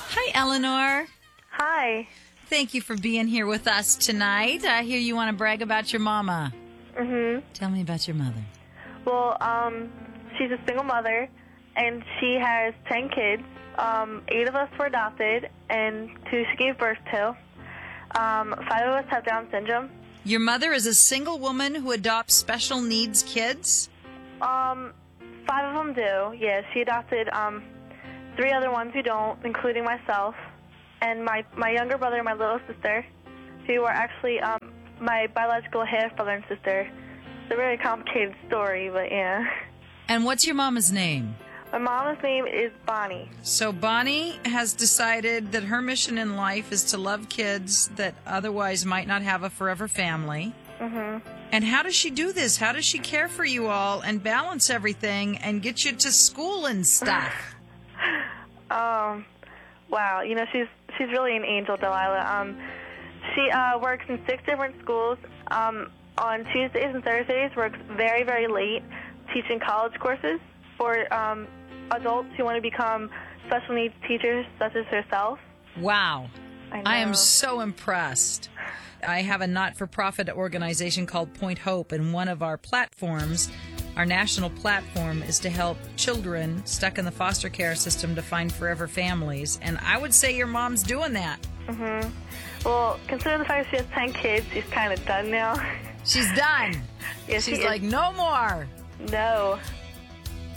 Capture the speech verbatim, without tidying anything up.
Hi, Eleanor. Hi. Thank you for being here with us tonight. I hear you want to brag about your mama. Mhm. Tell me about your mother. Well, um, she's a single mother, and she has ten kids. Um, eight of us were adopted, and two she gave birth to. Um, five of us have Down syndrome. Your mother is a single woman who adopts special needs kids? Um, five of them do. Yeah, she adopted um, three other ones who don't, including myself, and my my younger brother and my little sister, who are actually um, my biological half brother and sister. It's a very complicated story, but yeah. And what's your mama's name? My mama's name is Bonnie. So Bonnie has decided that her mission in life is to love kids that otherwise might not have a forever family. Mhm. And how does she do this? How does she care for you all and balance everything and get you to school and stuff? Um, wow. You know, she's she's really an angel, Delilah. Um, she uh, works in six different schools. Um, on Tuesdays and Thursdays, works very, very late, teaching college courses for um, adults who want to become special needs teachers, such as herself. Wow. I, I am know. so impressed. I have a not-for-profit organization called Point Hope, and one of our platforms, our national platform, is to help children stuck in the foster care system to find forever families. And I would say your mom's doing that. Mhm. Well, considering the fact she has ten kids, she's kind of done now. She's done. Yeah, She's she like, is. no more. No.